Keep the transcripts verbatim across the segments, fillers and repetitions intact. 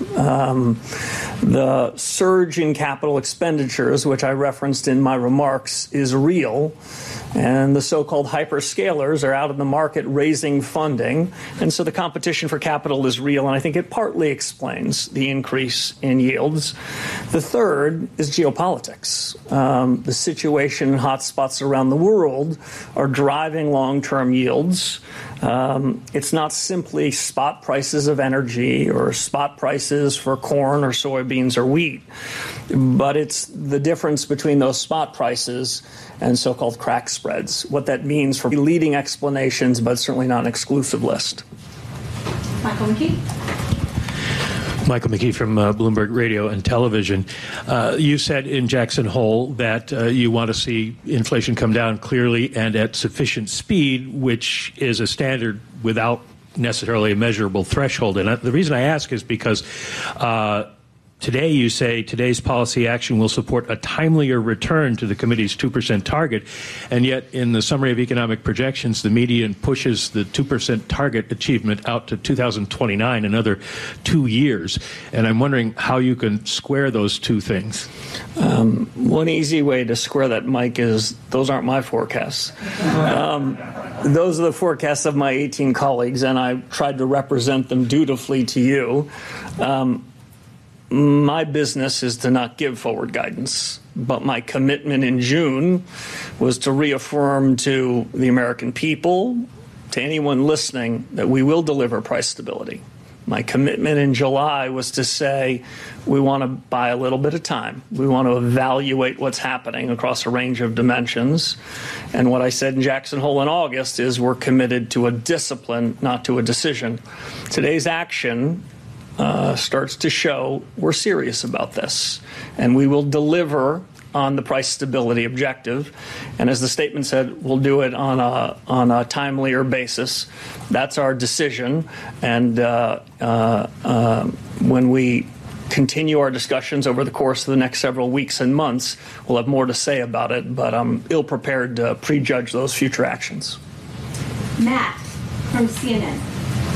Um, the surge in capital expenditures, which I referenced in my remarks, is real. And the so-called hyperscalers are out in the market raising funding. And so the competition for capital is real, and I think it partly explains the increase in yields. The third is geopolitics. Um, the situation in hotspots around the world are driving long-term yields. Um, it's not simply spot prices of energy or spot prices for corn or soybeans or wheat, but it's the difference between those spot prices and so-called crack spreads, what that means for leading explanations, but certainly not an exclusive list. Michael McKee. Michael McKee from uh, Bloomberg Radio and Television. Uh, you said in Jackson Hole that uh, you want to see inflation come down clearly and at sufficient speed, which is a standard without necessarily a measurable threshold. And uh, the reason I ask is because uh, today you say today's policy action will support a timelier return to the committee's two percent target, and yet in the summary of economic projections, the median pushes the two percent target achievement out to two thousand twenty-nine, another two years. And I'm wondering how you can square those two things. Um, one easy way to square that, Mike, is those aren't my forecasts. Um, those are the forecasts of my eighteen colleagues, and I tried to represent them dutifully to you. Um, My business is to not give forward guidance, but my commitment in June was to reaffirm to the American people, to anyone listening, that we will deliver price stability. My commitment in July was to say we want to buy a little bit of time. We want to evaluate what's happening across a range of dimensions. And what I said in Jackson Hole in August is we're committed to a discipline, not to a decision. Today's action Uh, starts to show we're serious about this, and we will deliver on the price stability objective. And as the statement said, we'll do it on a on a timelier basis. That's our decision. And uh, uh, uh, when we continue our discussions over the course of the next several weeks and months, we'll have more to say about it. But I'm ill prepared to prejudge those future actions. Matt from C N N.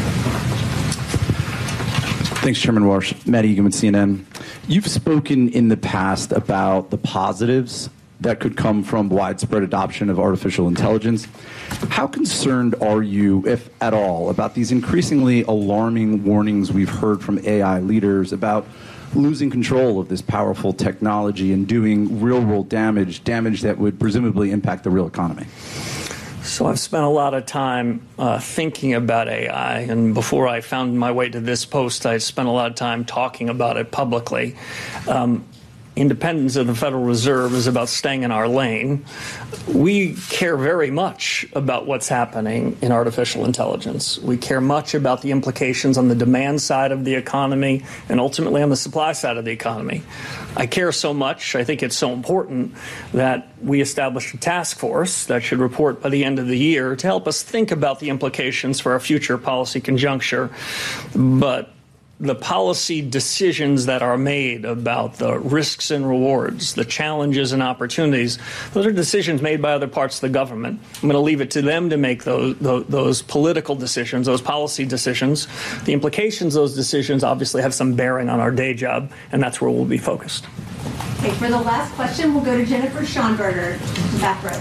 Thanks, Chairman Walsh. Matt Egan with C N N. You've spoken in the past about the positives that could come from widespread adoption of artificial intelligence. How concerned are you, if at all, about these increasingly alarming warnings we've heard from A I leaders about losing control of this powerful technology and doing real-world damage, damage that would presumably impact the real economy? So I've spent a lot of time uh, thinking about A I, and before I found my way to this post, I spent a lot of time talking about it publicly. Um, independence of the Federal Reserve is about staying in our lane. We care very much about what's happening in artificial intelligence. We care much about the implications on the demand side of the economy and ultimately on the supply side of the economy. I care so much, I think it's so important that we established a task force that should report by the end of the year to help us think about the implications for our future policy conjuncture. But the policy decisions that are made about the risks and rewards, the challenges and opportunities, those are decisions made by other parts of the government. I'm going to leave it to them to make those, those, those political decisions, those policy decisions. The implications of those decisions obviously have some bearing on our day job, and that's where we'll be focused. Okay, for the last question, we'll go to Jennifer Schonberger, back row.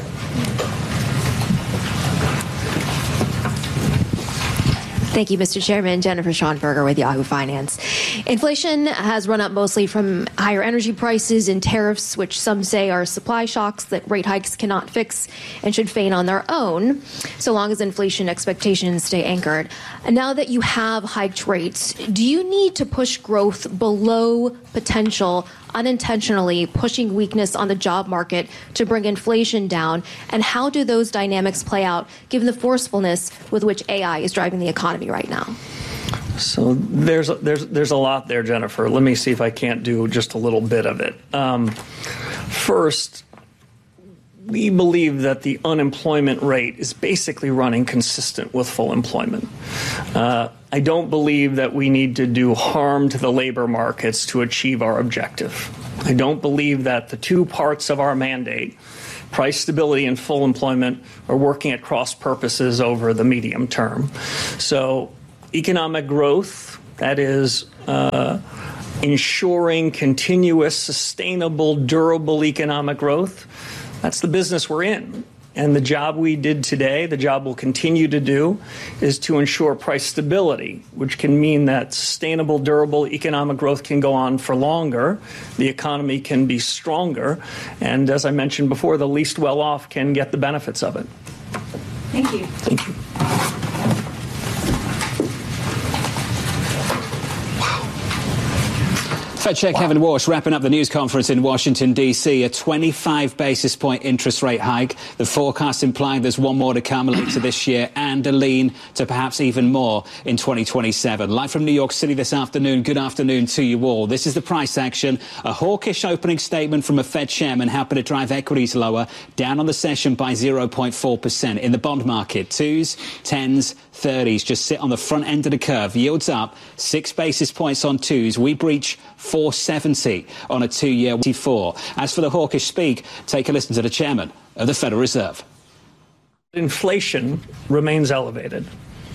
Thank you, Mister Chairman. Jennifer Schonberger with Yahoo Finance. Inflation has run up mostly from higher energy prices and tariffs, which some say are supply shocks that rate hikes cannot fix and should feign on their own, so long as inflation expectations stay anchored. And now that you have hiked rates, do you need to push growth below potential, unintentionally pushing weakness on the job market to bring inflation down? And how do those dynamics play out given the forcefulness with which A I is driving the economy right now? So there's a, there's there's a lot there, Jennifer. Let me see if I can't do just a little bit of it. Um, first, we believe that the unemployment rate is basically running consistent with full employment. Uh, I don't believe that we need to do harm to the labor markets to achieve our objective. I don't believe that the two parts of our mandate, price stability and full employment, are working at cross purposes over the medium term. So economic growth, that is uh, ensuring continuous, sustainable, durable economic growth. That's the business we're in. And the job we did today, the job we'll continue to do, is to ensure price stability, which can mean that sustainable, durable economic growth can go on for longer, the economy can be stronger, and as I mentioned before, the least well-off can get the benefits of it. Thank you. Thank you. Fed Chair wow. Kevin Warsh wrapping up the news conference in Washington, D C. A twenty-five basis point interest rate hike. The forecast implying there's one more to come later this year and a lean to perhaps even more in twenty twenty-seven. Live from New York City this afternoon, good afternoon to you all. This is the price action. A hawkish opening statement from a Fed chairman helping to drive equities lower, down on the session by zero point four percent. In the bond market, twos, tens, thirties just sit on the front end of the curve. Yields up six basis points on twos. We breach four seventy on a two-year four. As for the hawkish speak, take a listen to the chairman of the Federal Reserve. Inflation remains elevated.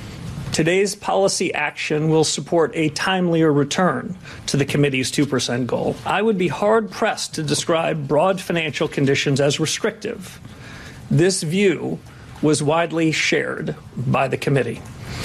Today's policy action will support a timelier return to the committee's two percent goal. I would be hard-pressed to describe broad financial conditions as restrictive. This view was widely shared by the committee.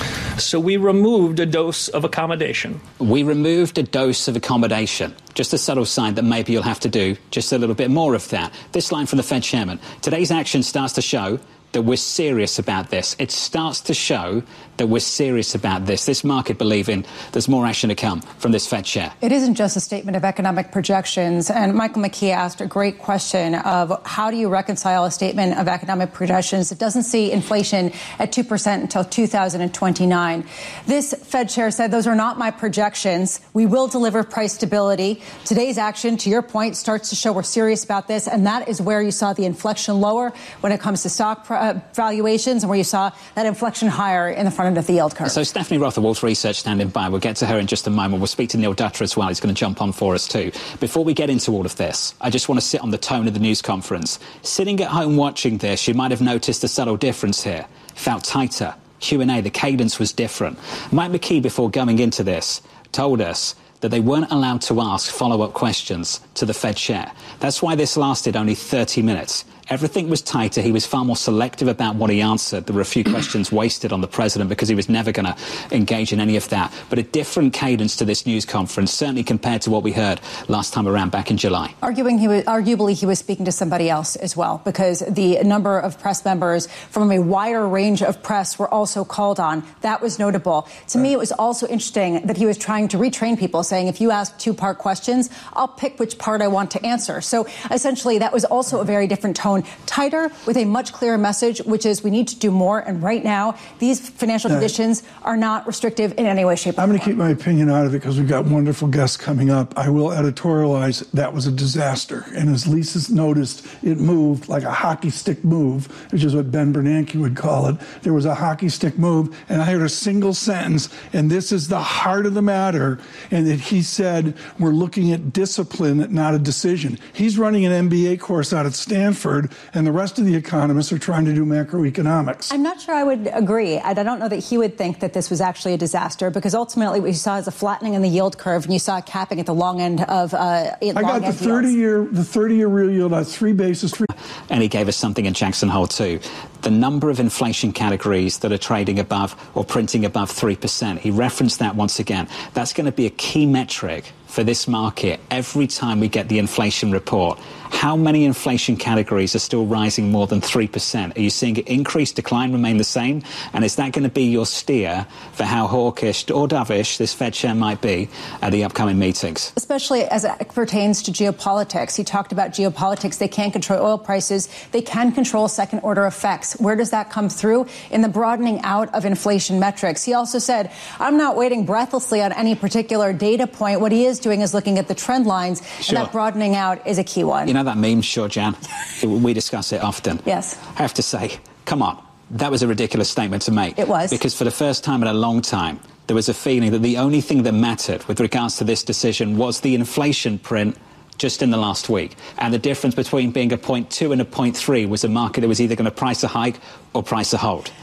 So we removed a dose of accommodation. We removed a dose of accommodation. Just a subtle sign that maybe you'll have to do just a little bit more of that. This line from the Fed chairman. Today's action starts to show that we're serious about this. It starts to show that we're serious about this. This market believing there's more action to come from this Fed chair. It isn't just a statement of economic projections. And Michael McKee asked a great question of how do you reconcile a statement of economic projections that doesn't see inflation at two percent until two thousand twenty-nine. This Fed chair said those are not my projections. We will deliver price stability. Today's action, to your point, starts to show we're serious about this. And that is where you saw the inflection lower when it comes to stock price. Uh, valuations and where you saw that inflection higher in the front end of the yield curve. So Stephanie Roth of Wolfe Research standing by. We'll get to her in just a moment. We'll speak to Neil Dutta as well. He's going to jump on for us too. Before we get into all of this, I just want to sit on the tone of the news conference. Sitting at home watching this, you might have noticed a subtle difference here. Felt tighter. Q and A, the cadence was different. Mike McKee, before going into this, told us that they weren't allowed to ask follow-up questions to the Fed chair. That's why this lasted only thirty minutes. Everything was tighter. He was far more selective about what he answered. There were a few questions wasted on the president because he was never going to engage in any of that. But a different cadence to this news conference, certainly compared to what we heard last time around back in July. Arguing he was, arguably, he was speaking to somebody else as well, because the number of press members from a wider range of press were also called on. That was notable. To me, it was also interesting that he was trying to retrain people, saying, if you ask two-part questions, I'll pick which part I want to answer. So essentially, that was also a very different tone. Tighter with a much clearer message, which is we need to do more. And right now, these financial uh, conditions are not restrictive in any way, shape, or form. I'm going to keep my opinion out of it because we've got wonderful guests coming up. I will editorialize that was a disaster. And as Lisa's noticed, it moved like a hockey stick move, which is what Ben Bernanke would call it. There was a hockey stick move, and I heard a single sentence, and this is the heart of the matter, and that he said, we're looking at discipline, not a decision. He's running an M B A course out at Stanford, and the rest of the economists are trying to do macroeconomics. I'm not sure I would agree. I don't know that he would think that this was actually a disaster, because ultimately what you saw is a flattening in the yield curve, and you saw a capping at the long end of uh, I got the thirty-year the thirty-year real yield at three basis. Three. And he gave us something in Jackson Hole too. The number of inflation categories that are trading above or printing above three percent. He referenced that once again. That's going to be a key metric for this market every time we get the inflation report. How many inflation categories are still rising more than three percent? Are you seeing it increase, decline, remain the same? And is that going to be your steer for how hawkish or dovish this Fed chair might be at the upcoming meetings? Especially as it pertains to geopolitics. He talked about geopolitics. They can't control oil prices. They can control second-order effects. Where does that come through? In the broadening out of inflation metrics. He also said, I'm not waiting breathlessly on any particular data point. What he is doing is looking at the trend lines, sure. and that broadening out is a key one. You know that meme, sure, Jan? We discuss it often. Yes. I have to say, come on, that was a ridiculous statement to make. It was. Because for the first time in a long time, there was a feeling that the only thing that mattered with regards to this decision was the inflation print just in the last week. And the difference between being a point two and a point three was a market that was either going to price a hike or price a hold.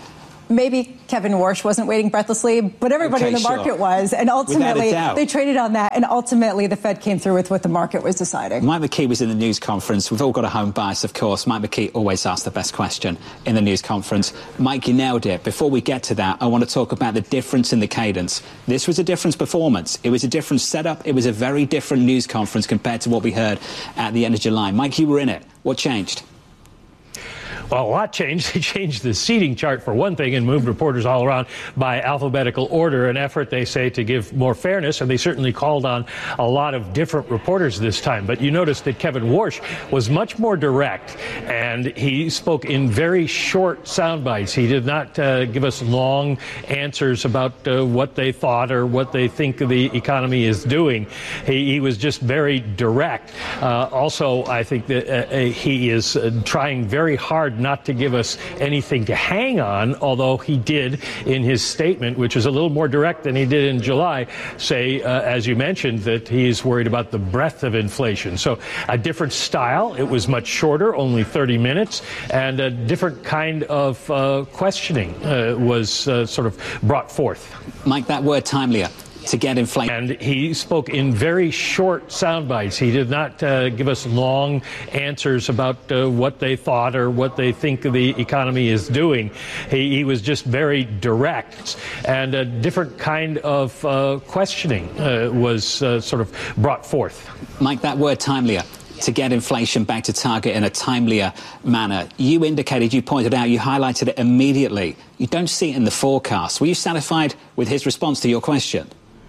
maybe Kevin Warsh wasn't waiting breathlessly, but everybody Okay, in the sure. market was. And ultimately, doubt. they traded on that. And ultimately, the Fed came through with what the market was deciding. Mike McKee was in the news conference. We've all got a home bias, of course. Mike McKee always asks the best question in the news conference. Mike, you nailed it. Before we get to that, I want to talk about the difference in the cadence. This was a different performance. It was a different setup. It was a very different news conference compared to what we heard at the end of July. Mike, you were in it. What changed? Well, a lot changed. They changed the seating chart, for one thing, and moved reporters all around by alphabetical order, an effort, they say, to give more fairness, and they certainly called on a lot of different reporters this time. But you noticed that Kevin Warsh was much more direct, and he spoke in very short sound bites. He did not uh, give us long answers about uh, what they thought or what they think the economy is doing. He, he was just very direct. Uh, also, I think that uh, he is uh, trying very hard not to give us anything to hang on, although he did in his statement, which is a little more direct than he did in July, say, uh, as you mentioned, that he's worried about the breadth of inflation. So a different style. It was much shorter, only thirty minutes, and a different kind of uh, questioning uh, was uh, sort of brought forth. Mike, that word timelier. To get inflation. And he spoke in very short sound bites. He did not uh, give us long answers about uh, what they thought or what they think the economy is doing. He, he was just very direct, and a different kind of uh, questioning uh, was uh, sort of brought forth. Mike, that word timelier. To get inflation back to target in a timelier manner. You indicated, you pointed out, you highlighted it immediately. You don't see it in the forecast. Were you satisfied with his response to your question?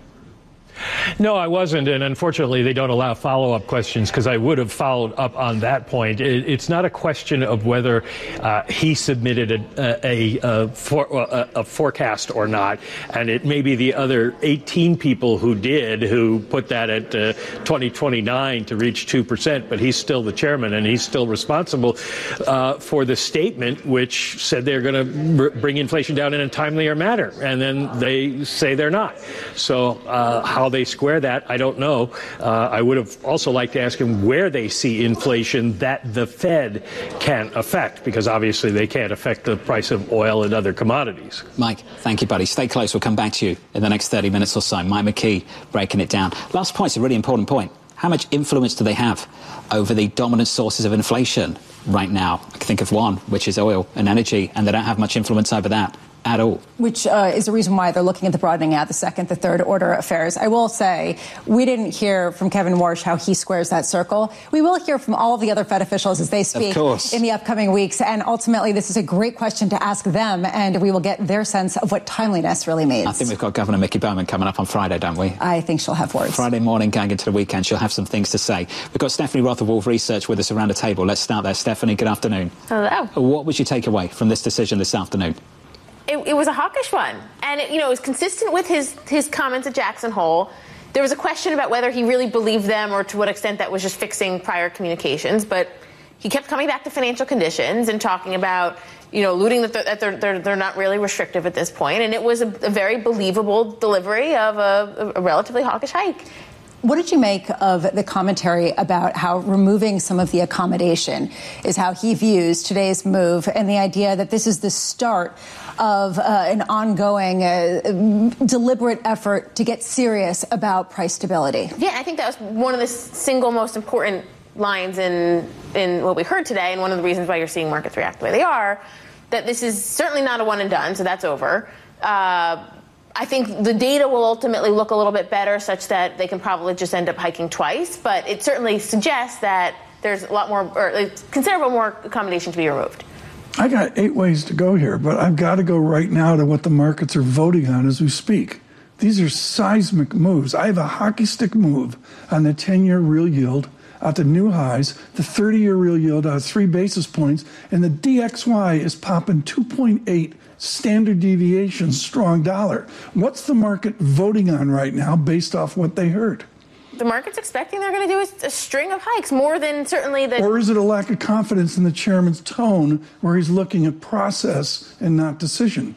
No, I wasn't, and unfortunately they don't allow follow-up questions, because I would have followed up on that point. It, it's not a question of whether uh, he submitted a, a, a, for, a, a forecast or not, and it may be the other eighteen people who did, who put that at uh, twenty twenty-nine to reach two percent, but he's still the chairman, and he's still responsible uh, for the statement which said they're going to bring inflation down in a timelier manner, and then they say they're not. So uh, how they square that, I don't know. Uh, I would have also liked to ask him where they see inflation that the Fed can affect, because obviously they can't affect the price of oil and other commodities. Mike, thank you, buddy. Stay close. We'll come back to you in the next thirty minutes or so. Mike McKee breaking it down. Last point's a really important point. How much influence do they have over the dominant sources of inflation right now? I can think of one, which is oil and energy, and they don't have much influence over that at all. Which uh, is the reason why they're looking at the broadening out, the second, the third order affairs. I will say, we didn't hear from Kevin Warsh how he squares that circle. We will hear from all of the other Fed officials as they speak in the upcoming weeks. And ultimately, this is a great question to ask them, and we will get their sense of what timeliness really means. I think we've got Governor Mickey Bowman coming up on Friday, don't we? I think she'll have words. Friday morning, going into the weekend, she'll have some things to say. We've got Stephanie Roth of Wolf Research with us around the table. Let's start there. Stephanie, good afternoon. Hello. What was your takeaway from this decision this afternoon? It, it was a hawkish one, and it, you know, it was consistent with his his comments at Jackson Hole. There was a question about whether he really believed them or to what extent that was just fixing prior communications, but he kept coming back to financial conditions and talking about, you know, alluding that, that they're, they're, they're not really restrictive at this point, and it was a, a very believable delivery of a, a relatively hawkish hike. What did you make of the commentary about how removing some of the accommodation is how he views today's move, and the idea that this is the start of uh, an ongoing uh, deliberate effort to get serious about price stability? Yeah, I think that was one of the single most important lines in in what we heard today, and one of the reasons why you're seeing markets react the way they are, that this is certainly not a one and done, so that's over. Uh, I think the data will ultimately look a little bit better, such that they can probably just end up hiking twice, but it certainly suggests that there's a lot more, or considerable more accommodation to be removed. I got eight ways to go here, but I've got to go right now to what the markets are voting on as we speak. These are seismic moves. I have a hockey stick move on the ten-year real yield out to new highs, the thirty-year real yield out three basis points, and the D X Y is popping two point eight standard deviation, strong dollar. What's the market voting on right now based off what they heard? The market's expecting they're going to do a, a string of hikes, more than certainly the... Or is it a lack of confidence in the chairman's tone where he's looking at process and not decision?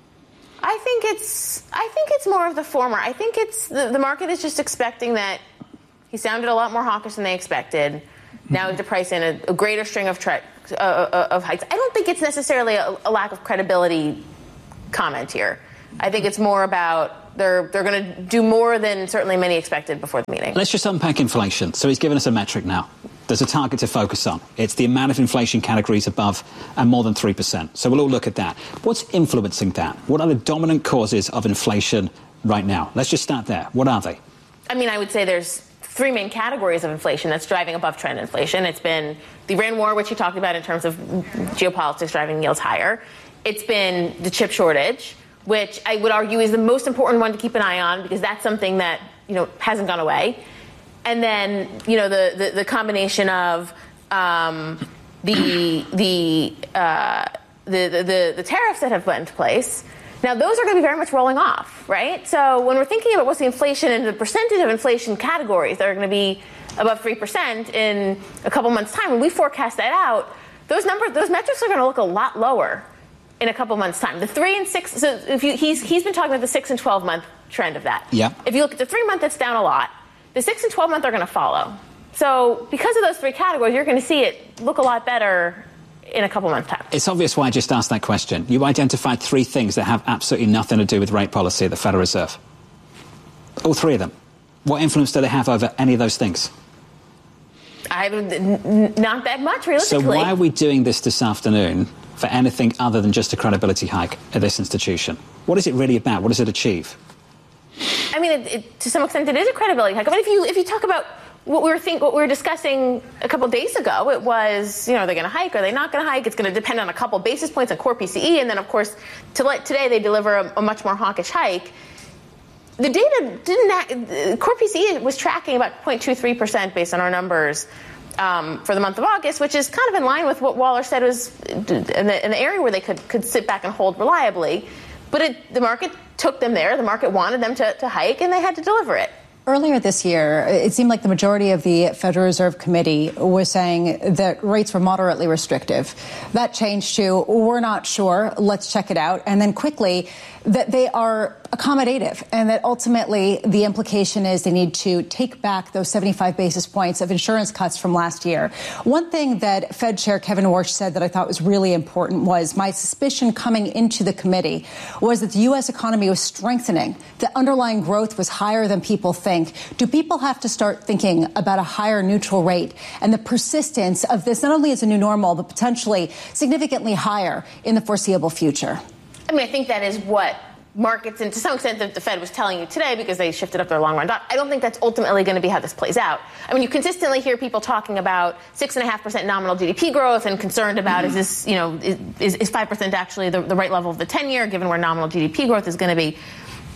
I think it's I think it's more of the former. I think it's the, the market is just expecting that he sounded a lot more hawkish than they expected. Now to price in a, a greater string of, tre- uh, uh, of hikes. I don't think it's necessarily a, a lack of credibility comment here. I think it's more about they're they're going to do more than certainly many expected before the meeting. Let's just unpack inflation. So he's given us a metric now. There's a target to focus on. It's the amount of inflation categories above and more than three percent. So we'll all look at that. What's influencing that? What are the dominant causes of inflation right now? Let's just start there. What are they? I mean, I would say there's three main categories of inflation that's driving above trend inflation. It's been the Iran war, which you talked about in terms of geopolitics driving yields higher. It's been the chip shortage, which I would argue is the most important one to keep an eye on because that's something that, you know, hasn't gone away. And then, you know, the, the, the combination of um, the, the, uh, the, the, the tariffs that have put into place. Now, those are going to be very much rolling off, right? So when we're thinking about what's the inflation and the percentage of inflation categories that are going to be above three percent in a couple months' time, when we forecast that out, those numbers, those metrics are going to look a lot lower in a couple months' time. The three and six, so if you, he's, he's been talking about the six and twelve month trend of that. Yeah. If you look at the three month, it's down a lot. The six and twelve month are going to follow. So because of those three categories, you're going to see it look a lot better in a couple months' time. It's obvious why I just asked that question. You identified three things that have absolutely nothing to do with rate policy at the Federal Reserve. All three of them. What influence do they have over any of those things? I n- not that much, realistically. So why are we doing this this afternoon for anything other than just a credibility hike at this institution? What is it really about? What does it achieve? I mean, it, it, to some extent, it is a credibility hike. I mean, if you if you talk about what we were think what we were discussing a couple of days ago, it was, you know, are they going to hike? Are they not going to hike? It's going to depend on a couple basis points on core P C E, and then of course, to let, today they deliver a, a much more hawkish hike. The data didn't act, core P C E was tracking about zero point two three percent based on our numbers um, for the month of August, which is kind of in line with what Waller said was in the, in the area where they could could sit back and hold reliably. But it, the market took them there. The market wanted them to, to hike, and they had to deliver it. Earlier this year, it seemed like the majority of the Federal Reserve Committee was saying that rates were moderately restrictive. That changed to, we're not sure, let's check it out. And then quickly, that they are accommodative and that ultimately the implication is they need to take back those seventy-five basis points of insurance cuts from last year. One thing that Fed Chair Kevin Warsh said that I thought was really important was my suspicion coming into the committee was that the U S economy was strengthening. The underlying growth was higher than people think. Do people have to start thinking about a higher neutral rate and the persistence of this not only as a new normal, but potentially significantly higher in the foreseeable future? I mean, I think that is what markets, and to some extent that the Fed was telling you today because they shifted up their long-run dot. I don't think that's ultimately going to be how this plays out. I mean, you consistently hear people talking about six point five percent nominal G D P growth and concerned about mm-hmm. is this, you know, is, is five percent actually the, the right level of the ten-year, given where nominal G D P growth is going to be.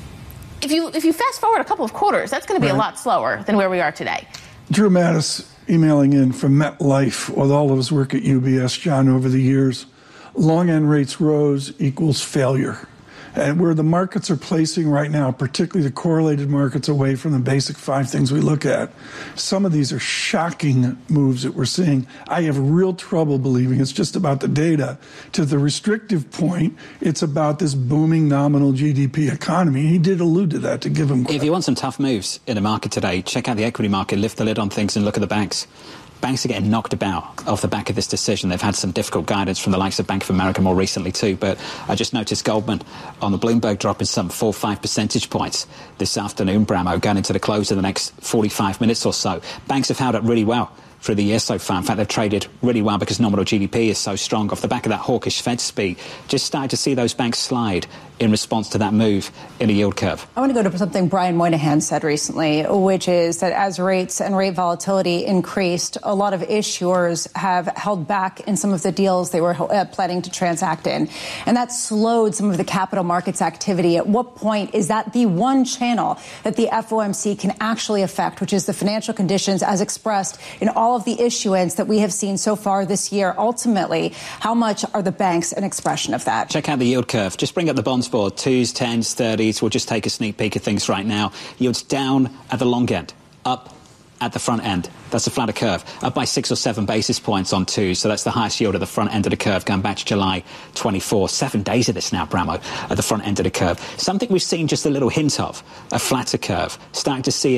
If you if you fast forward a couple of quarters, that's going to be right. a lot slower than where we are today. Drew Mattis emailing in from MetLife with all of his work at U B S, John, over the years. Long end rates rose equals failure. And where the markets are placing right now, particularly the correlated markets away from the basic five things we look at, some of these are shocking moves that we're seeing. I have real trouble believing it's just about the data. To the restrictive point, it's about this booming nominal G D P economy. He did allude to that, to give him credit. If you want some tough moves in the market today, check out the equity market, lift the lid on things and look at the banks. Banks are getting knocked about off the back of this decision. They've had some difficult guidance from the likes of Bank of America more recently too, but I just noticed Goldman on the Bloomberg dropping some four or five percentage points this afternoon, Bramo, going into the close in the next forty-five minutes or so. Banks have held up really well through the year so far. In fact, they've traded really well because nominal G D P is so strong. Off the back of that hawkish Fed speak, just started to see those banks slide in response to that move in the yield curve. I want to go to something Brian Moynihan said recently, which is that as rates and rate volatility increased, a lot of issuers have held back in some of the deals they were uh, planning to transact in. And that slowed some of the capital markets activity. At what point is that the one channel that the F O M C can actually affect, which is the financial conditions as expressed in all of the issuance that we have seen so far this year? Ultimately, how much are the banks an expression of that? Check out the yield curve. Just bring up the bonds board. Twos, tens, thirties. We'll just take a sneak peek of things right now. Yields down at the long end, up at the front end. That's a flatter curve. Up by six or seven basis points on twos. So that's the highest yield at the front end of the curve going back to July twenty-four. Seven days of this now, Bramo, at the front end of the curve. Something we've seen just a little hint of, a flatter curve. Starting to see it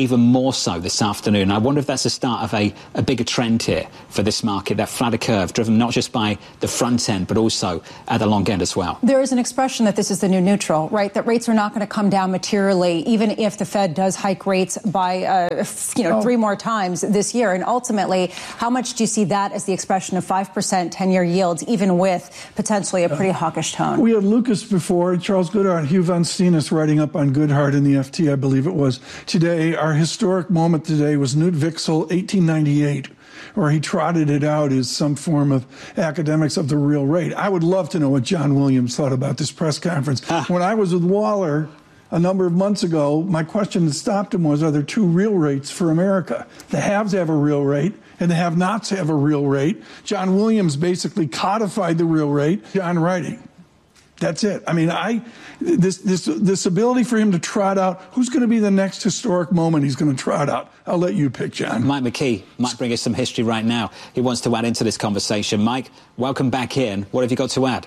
even more so this afternoon. I wonder if that's the start of a, a bigger trend here for this market, that flatter curve driven not just by the front end, but also at the long end as well. There is an expression that this is the new neutral, right? That rates are not going to come down materially, even if the Fed does hike rates by, uh, you know, oh. three more times this year. And ultimately, how much do you see that as the expression of five percent ten-year yields, even with potentially a pretty hawkish tone? We had Lucas before, Charles Goodhart, and Hugh Van Steenis writing up on Goodhart in the F T, I believe it was. Today, our historic moment today was Knut Wicksell, eighteen ninety-eight, where he trotted it out as some form of academics of the real rate. I would love to know what John Williams thought about this press conference. Ah. When I was with Waller a number of months ago, my question that stopped him was, are there two real rates for America? The haves have a real rate, and the have-nots have a real rate. John Williams basically codified the real rate. John writing. That's it. I mean, I this this this ability for him to trot out who's going to be the next historic moment he's going to trot out. I'll let you pick, John. Mike McKee might bring us some history right now. He wants to add into this conversation. Mike, welcome back in. What have you got to add?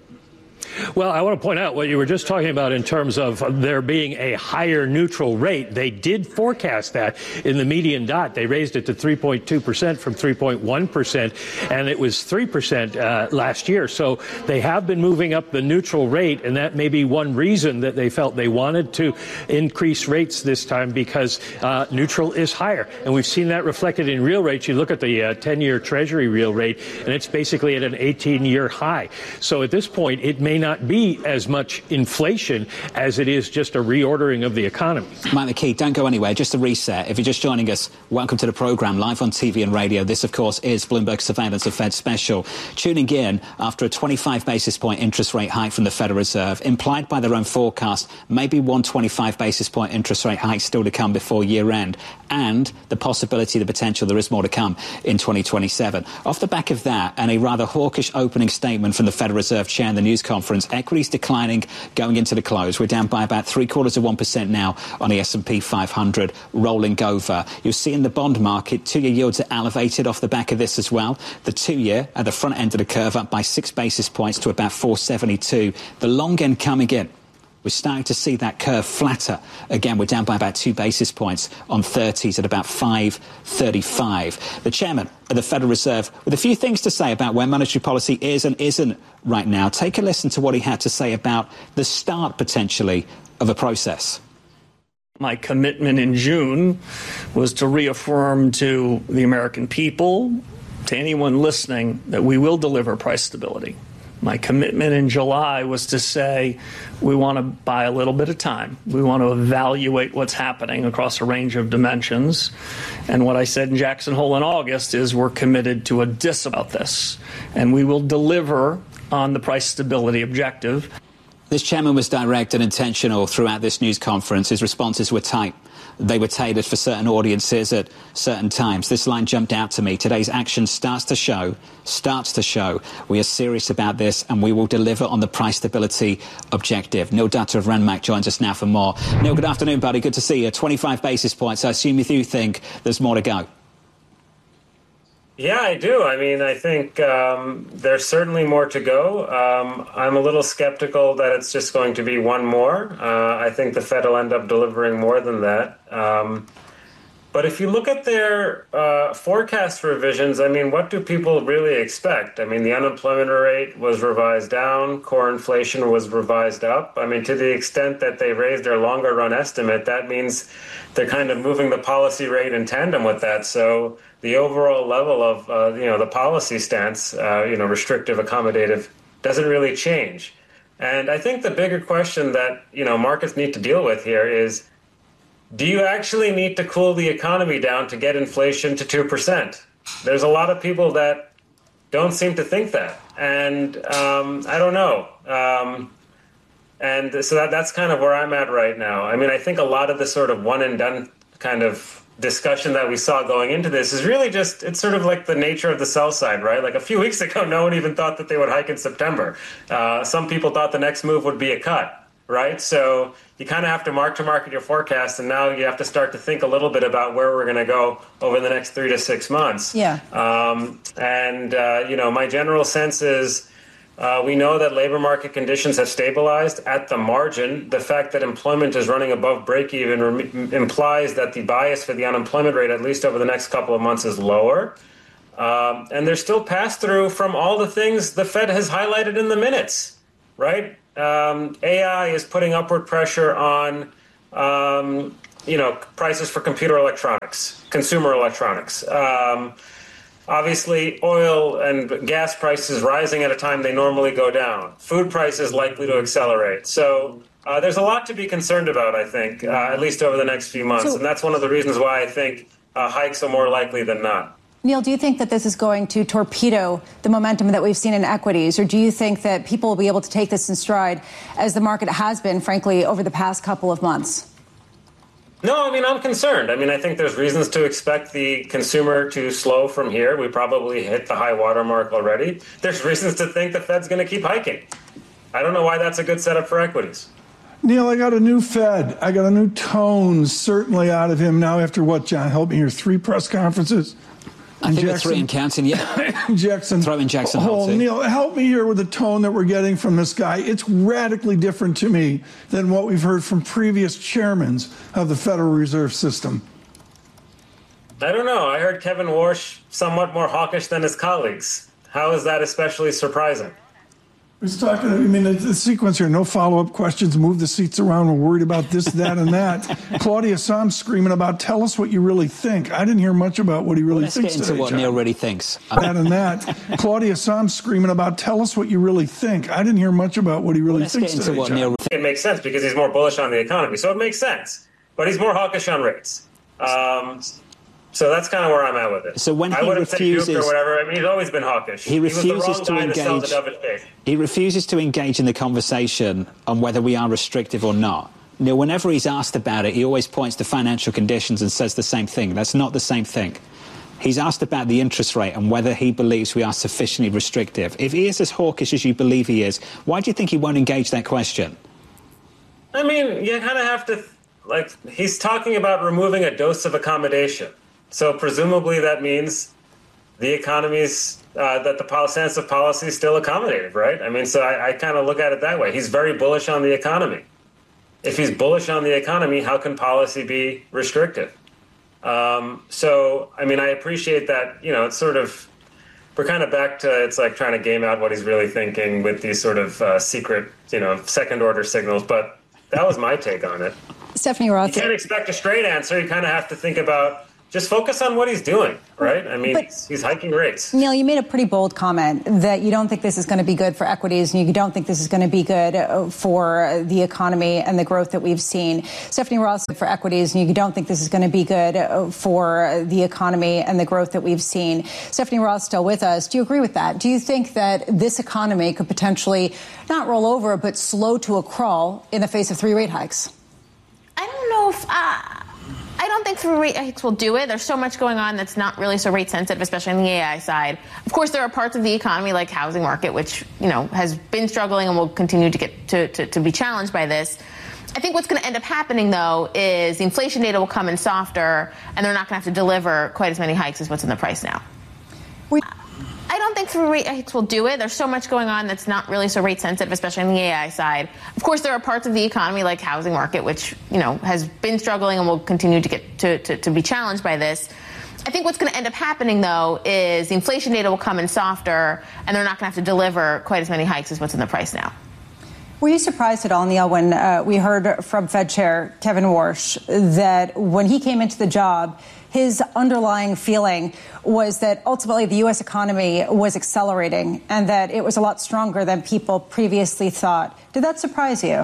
Well, I want to point out what you were just talking about in terms of there being a higher neutral rate. They did forecast that in the median dot. They raised it to three point two percent from three point one percent, and it was three percent uh, last year. So they have been moving up the neutral rate, and that may be one reason that they felt they wanted to increase rates this time, because uh, neutral is higher. And we've seen that reflected in real rates. You look at the uh, ten-year Treasury real rate, and it's basically at an eighteen-year high. So at this point, it may not be as much inflation as it is just a reordering of the economy. Mike McKee, don't go anywhere. Just a reset. If you're just joining us, welcome to the programme, live on T V and radio. This, of course, is Bloomberg Surveillance of Fed Special. Tuning in after a twenty-five basis point interest rate hike from the Federal Reserve, implied by their own forecast, maybe one twenty-five basis point interest rate hike still to come before year end, and the possibility, the potential, there is more to come in twenty twenty-seven. Off the back of that, and a rather hawkish opening statement from the Federal Reserve Chair in the news conference, equities declining going into the close. We're down by about three quarters of one percent now on the S and P five hundred, rolling over. You'll see in the bond market, two-year yields are elevated off the back of this as well. The two-year at the front end of the curve up by six basis points to about four seventy-two. The long end coming in. We're starting to see that curve flatter. Again, we're down by about two basis points on thirties at about five thirty-five. The chairman of the Federal Reserve with a few things to say about where monetary policy is and isn't right now. Take a listen to what he had to say about the start, potentially, of a process. My commitment in June was to reaffirm to the American people, to anyone listening, that we will deliver price stability. My commitment in July was to say we want to buy a little bit of time. We want to evaluate what's happening across a range of dimensions. And what I said in Jackson Hole in August is we're committed to a dis about this, and we will deliver on the price stability objective. This chairman was direct and intentional throughout this news conference. His responses were tight. They were tailored for certain audiences at certain times. This line jumped out to me. Today's action starts to show, starts to show we are serious about this, and we will deliver on the price stability objective. Neil Dutta of Renmac joins us now for more. Neil, good afternoon, buddy. Good to see you. twenty-five basis points. I assume you do think there's more to go. Yeah, I do. I mean, I think um, there's certainly more to go. Um, I'm a little skeptical that it's just going to be one more. Uh, I think the Fed will end up delivering more than that. Um, but if you look at their uh, forecast revisions, I mean, what do people really expect? I mean, the unemployment rate was revised down. Core inflation was revised up. I mean, to the extent that they raised their longer run estimate, that means they're kind of moving the policy rate in tandem with that. So the overall level of, uh, you know, the policy stance, uh, you know, restrictive, accommodative, doesn't really change. And I think the bigger question that, you know, markets need to deal with here is, do you actually need to cool the economy down to get inflation to two percent? There's a lot of people that don't seem to think that. And um, I don't know. Um, and so that, that's kind of where I'm at right now. I mean, I think a lot of the sort of one and done kind of discussion that we saw going into this is really just, it's sort of like the nature of the sell side, right? Like a few weeks ago, no one even thought that they would hike in September. Uh, some people thought the next move would be a cut, right? So you kind of have to mark to market your forecast, and now you have to start to think a little bit about where we're going to go over the next three to six months. Yeah. Um, and, uh, you know, my general sense is Uh, we know that labor market conditions have stabilized. At the margin, the fact that employment is running above break-even rem- implies that the bias for the unemployment rate, at least over the next couple of months, is lower. Um, and there's still pass-through from all the things the Fed has highlighted in the minutes, right? Um, A I is putting upward pressure on, um, you know, prices for computer electronics, consumer electronics. Um, Obviously, oil and gas prices rising at a time they normally go down. Food prices likely to accelerate. So uh, there's a lot to be concerned about, I think, uh, at least over the next few months. So, and that's one of the reasons why I think uh, hikes are more likely than not. Neil, do you think that this is going to torpedo the momentum that we've seen in equities? Or do you think that people will be able to take this in stride as the market has been, frankly, over the past couple of months? No, I mean, I'm concerned. I mean, I think there's reasons to expect the consumer to slow from here. We probably hit the high water mark already. There's reasons to think the Fed's going to keep hiking. I don't know why that's a good setup for equities. Neil, I got a new Fed. I got a new tone, certainly out of him now after what, John? Help me here. Three press conferences. I think Jackson, we're three and counting, yeah. Jackson. Throw in Jackson. Oh, Neil, help me here with the tone that we're getting from this guy. It's radically different to me than what we've heard from previous chairmen of the Federal Reserve System. I don't know. I heard Kevin Warsh somewhat more hawkish than his colleagues. How is that especially surprising? He's talking, I mean, the, the sequence here, no follow-up questions, move the seats around, we're worried about this, that, and that. Claudia Sahm screaming about, tell us what you really think. I didn't hear much about what he really well, let's thinks Let's get into today, what John. Neil really thinks. That and that. Claudia Sahm screaming about, tell us what you really think. I didn't hear much about what he really well, let's thinks get into today, what John. Neil It makes sense because he's more bullish on the economy, so it makes sense. But he's more hawkish on rates. Um, So that's kind of where I'm at with it. So when he I wouldn't refuses, say Duke or whatever. I mean, he's always been hawkish. He refuses he was the wrong to guy engage. To sell the dovish faith. He refuses to engage in the conversation on whether we are restrictive or not. You know, whenever he's asked about it, he always points to financial conditions and says the same thing. That's not the same thing. He's asked about the interest rate and whether he believes we are sufficiently restrictive. If he is as hawkish as you believe he is, why do you think he won't engage that question? I mean, you kind of have to, like, he's talking about removing a dose of accommodation. So presumably that means the economy's, uh, that the policy, stance of policy is still accommodative, right? I mean, so I, I kind of look at it that way. He's very bullish on the economy. If he's bullish on the economy, how can policy be restrictive? Um, so, I mean, I appreciate that, you know, it's sort of, we're kind of back to, it's like trying to game out what he's really thinking with these sort of uh, secret, you know, second order signals. But that was my take on it. Stephanie Roth. You can't expect a straight answer. You kind of have to think about, just focus on what he's doing, right? I mean, he's, he's hiking rates. Neil, you made a pretty bold comment that you don't think this is going to be good for equities and you don't think this is going to be good for the economy and the growth that we've seen. Stephanie Roth for equities and you don't think this is going to be good for the economy and the growth that we've seen. Stephanie Roth still with us. Do you agree with that? Do you think that this economy could potentially not roll over but slow to a crawl in the face of three rate hikes? I don't know if... Uh... I don't think three rate hikes will do it. There's so much going on that's not really so rate sensitive, especially on the A I side. Of course, there are parts of the economy like housing market, which, you know, has been struggling and will continue to get to, to, to be challenged by this. I think what's going to end up happening, though, is the inflation data will come in softer and they're not going to have to deliver quite as many hikes as what's in the price now. We- I don't think three rate hikes will do it. There's so much going on that's not really so rate sensitive, especially on the A I side. Of course, there are parts of the economy like housing market, which, you know, has been struggling and will continue to get to, to, to be challenged by this. I think what's going to end up happening, though, is the inflation data will come in softer and they're not going to have to deliver quite as many hikes as what's in the price now. Were you surprised at all, Neil, when uh, we heard from Fed Chair Kevin Warsh that when he came into the job, his underlying feeling was that ultimately the U S economy was accelerating and that it was a lot stronger than people previously thought? Did that surprise you?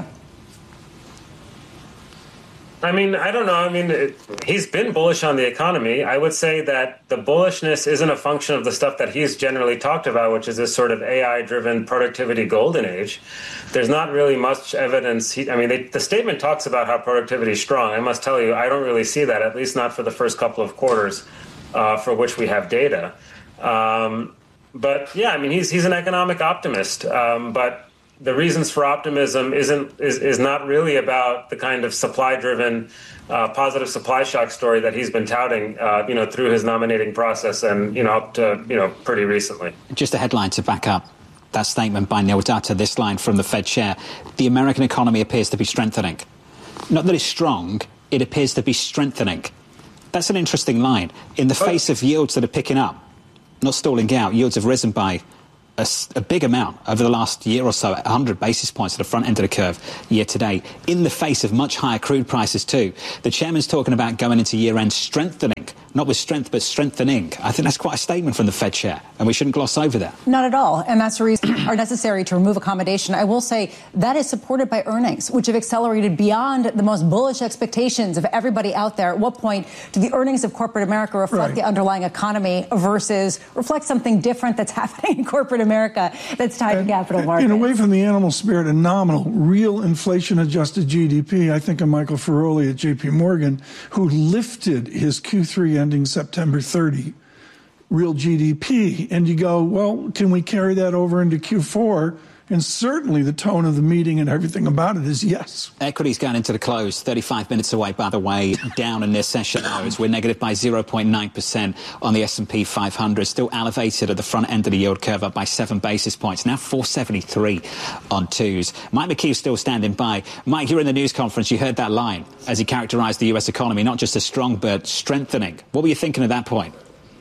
I mean, I don't know. I mean, it, he's been bullish on the economy. I would say that the bullishness isn't a function of the stuff that he's generally talked about, which is this sort of A I-driven productivity golden age. There's not really much evidence. He, I mean, they, the statement talks about how productivity is strong. I must tell you, I don't really see that, at least not for the first couple of quarters uh, for which we have data. Um, but, yeah, I mean, he's he's an economic optimist. Um, but the reasons for optimism isn't is, is not really about the kind of supply-driven, uh, positive supply shock story that he's been touting, uh, you know, through his nominating process and, you know, up to, you know, pretty recently. Just a headline to back up that statement by Neil Datta, this line from the Fed chair. The American economy appears to be strengthening. Not that it's strong, it appears to be strengthening. That's an interesting line. In the face of yields that are picking up, not stalling out, yields have risen by a, a big amount over the last year or so, one hundred basis points at the front end of the curve year to date, in the face of much higher crude prices too. The chairman's talking about going into year-end strengthening, not with strength, but strengthening. I think that's quite a statement from the Fed chair, and we shouldn't gloss over that. Not at all. And that's the reason are necessary to remove accommodation. I will say that is supported by earnings, which have accelerated beyond the most bullish expectations of everybody out there. At what point do the earnings of corporate America reflect Right. the underlying economy versus reflect something different that's happening in corporate America that's tied And, to capital and, markets? and away from the animal spirit and nominal, real inflation-adjusted G D P, I think of Michael Feroli at J P Morgan, who lifted his Q three ending September thirtieth real G D P. And you go, well, can we carry that over into Q four? And certainly the tone of the meeting and everything about it is yes. Equities going into the close, thirty-five minutes away, by the way, down in their session lows. We're negative by zero point nine percent on the S and P five hundred, still elevated at the front end of the yield curve, up by seven basis points, now four seventy-three on twos. Mike McKee's still standing by. Mike, you're in the news conference. You heard that line as he characterised the U S economy, not just as strong, but strengthening. What were you thinking at that point?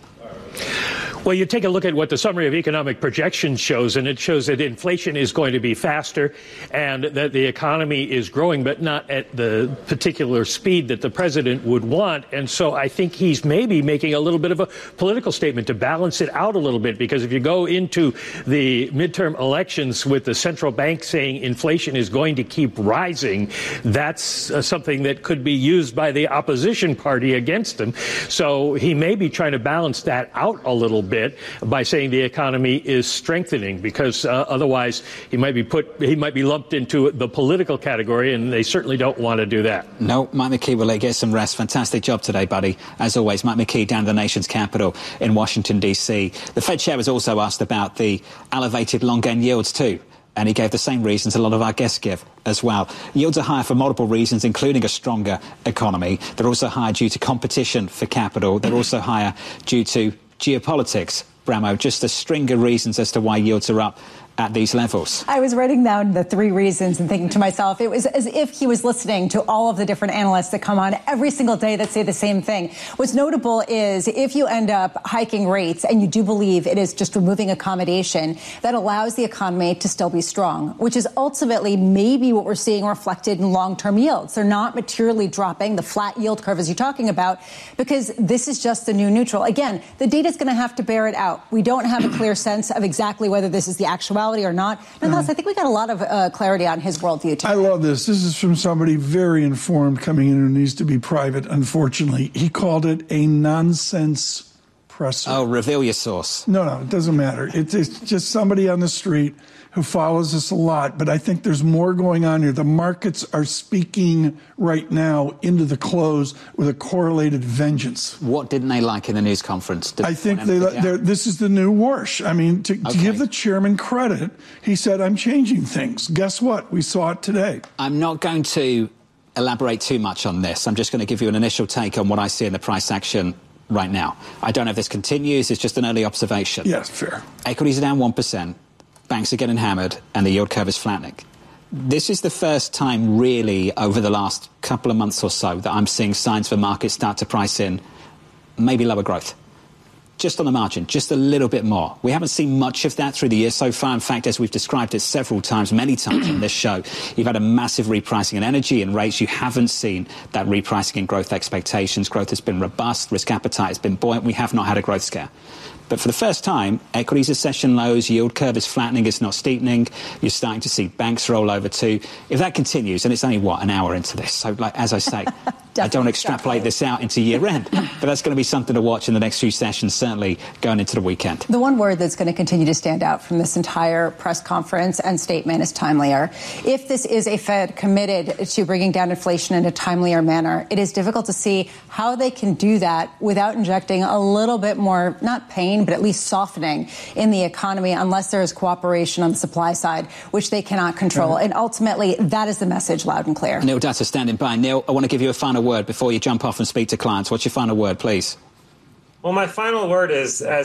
Well, you take a look at what the summary of economic projections shows, and it shows that inflation is going to be faster and that the economy is growing, but not at the particular speed that the president would want. And so I think he's maybe making a little bit of a political statement to balance it out a little bit, because if you go into the midterm elections with the central bank saying inflation is going to keep rising, that's uh, something that could be used by the opposition party against him. So he may be trying to balance that out a little bit by saying the economy is strengthening, because uh, otherwise he might be put he might be lumped into the political category, and they certainly don't want to do that. No, Mike McKee will let you get some rest. Fantastic job today, buddy. As always, Mike McKee down in the nation's capital in Washington, D C. The Fed chair was also asked about the elevated long-end yields too, and he gave the same reasons a lot of our guests give as well. Yields are higher for multiple reasons, including a stronger economy. They're also higher due to competition for capital. They're also higher due to geopolitics. Bramo, just a string of reasons as to why yields are up at these levels. I was writing down the three reasons and thinking to myself, it was as if he was listening to all of the different analysts that come on every single day that say the same thing. What's notable is if you end up hiking rates, and you do believe it is just removing accommodation, that allows the economy to still be strong, which is ultimately maybe what we're seeing reflected in long-term yields. They're not materially dropping, the flat yield curve as you're talking about, because this is just the new neutral. Again, the data is going to have to bear it out. We don't have a clear sense of exactly whether this is the actuality or not. Nonetheless, I think we got a lot of uh, clarity on his worldview today. I love this. This is from somebody very informed coming in who needs to be private, unfortunately. He called it a nonsense presser. Oh, reveal your source. No, no, it doesn't matter. It's, it's just somebody on the street who follows us a lot, but I think there's more going on here. The markets are speaking right now into the close with a correlated vengeance. What didn't they like in the news conference? Did I think they, they're, this is the new Warsh. I mean, to, Okay. to give the chairman credit, he said, I'm changing things. Guess what? We saw it today. I'm not going to elaborate too much on this. I'm just going to give you an initial take on what I see in the price action right now. I don't know if this continues. It's just an early observation. Yes, fair. Equities are down one percent. Banks are getting hammered, and the yield curve is flattening. This is the first time really over the last couple of months or so that I'm seeing signs for markets start to price in maybe lower growth. Just on the margin, just a little bit more. We haven't seen much of that through the year so far. In fact, as we've described it several times, many times on this show, you've had a massive repricing in energy and rates. You haven't seen that repricing in growth expectations. Growth has been robust. Risk appetite has been buoyant. We have not had a growth scare. But for the first time, equities are session lows, yield curve is flattening, it's not steepening. You're starting to see banks roll over too. If that continues, and it's only, what, an hour into this, so like as I say, I don't extrapolate this out into year end, but that's going to be something to watch in the next few sessions, certainly going into the weekend. The one word that's going to continue to stand out from this entire press conference and statement is timelier. If this is a Fed committed to bringing down inflation in a timelier manner, it is difficult to see how they can do that without injecting a little bit more, not pain, but at least softening in the economy unless there is cooperation on the supply side, which they cannot control. Mm-hmm. And ultimately, that is the message loud and clear. Neil Datta standing by. Neil, I want to give you a final word before you jump off and speak to clients. What's your final word, please? Well, my final word is, as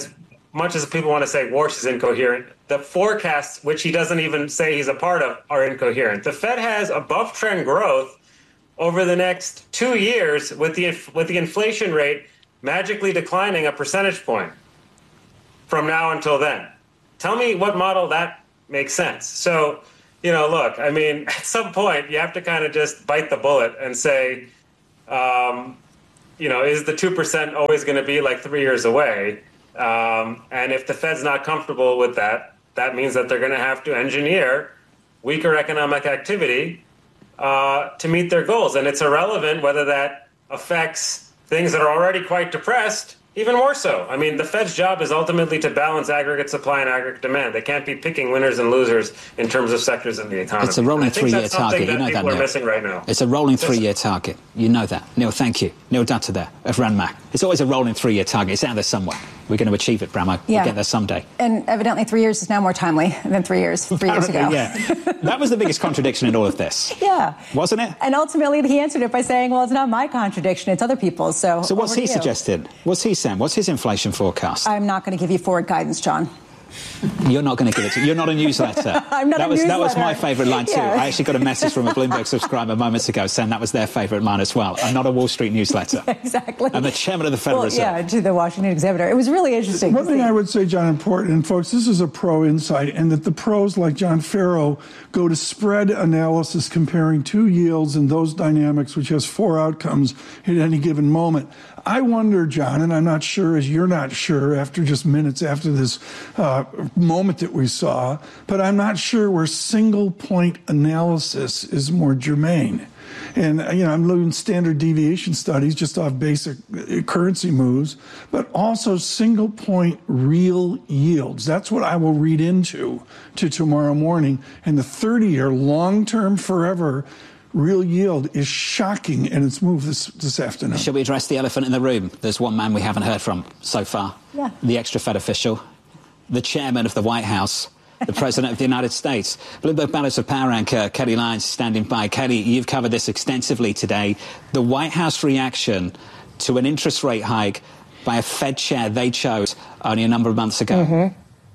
much as people want to say Warsh is incoherent, the forecasts, which he doesn't even say he's a part of, are incoherent. The Fed has above trend growth over the next two years with the with the inflation rate magically declining a percentage point from now until then. Tell me what model that makes sense. So, you know, look, I mean, at some point you have to kind of just bite the bullet and say, um, you know, is the two percent always going to be like three years away? Um, and if the Fed's not comfortable with that, that means that they're going to have to engineer weaker economic activity uh, to meet their goals. And it's irrelevant whether that affects things that are already quite depressed, even more so. I mean, the Fed's job is ultimately to balance aggregate supply and aggregate demand. They can't be picking winners and losers in terms of sectors in the economy. It's a rolling three-year target. That you know people that, are Neil. missing right now. It's a rolling three-year target. You know that. Neil, thank you. Neil Datta there of Ranmac. It's always a rolling three-year target. It's out there somewhere. We're going to achieve it, Bramo. Yeah. We'll get there someday. And evidently three years is now more timely than three years, three years ago. Yeah. That was the biggest contradiction in all of this. Yeah. Wasn't it? And ultimately he answered it by saying, well, it's not my contradiction, it's other people's. So, so what's over he to you. suggested? What's he saying? What's his inflation forecast? I'm not going to give you forward guidance, John. You're not going to give it to You're not a newsletter. I'm not that a was, newsletter. That was my favourite line, too. Yeah. I actually got a message from a Bloomberg subscriber moments ago saying that was their favourite line as well. I'm not a Wall Street newsletter. Exactly. I'm the chairman of the Federal well, Reserve. Yeah, to the Washington Examiner. It was really interesting. One thing I would say, John, important, and folks, this is a pro insight, and that the pros like John Farrow go to spread analysis comparing two yields and those dynamics, which has four outcomes at any given moment. I wonder, John, and I'm not sure as you're not sure after just minutes after this uh, moment that we saw, but I'm not sure where single point analysis is more germane. And, you know, I'm doing standard deviation studies just off basic currency moves, but also single point real yields. That's what I will read into to tomorrow morning. And the thirty-year long-term forever real yield is shocking in its move this, this afternoon. Shall we address the elephant in the room? There's one man we haven't heard from so far. Yeah. The extra Fed official, the chairman of the White House, the President of the United States. Bloomberg Balance of Power anchor Kelly Lyons standing by. Kelly, you've covered this extensively today. The White House reaction to an interest rate hike by a Fed chair they chose only a number of months ago. Mm-hmm.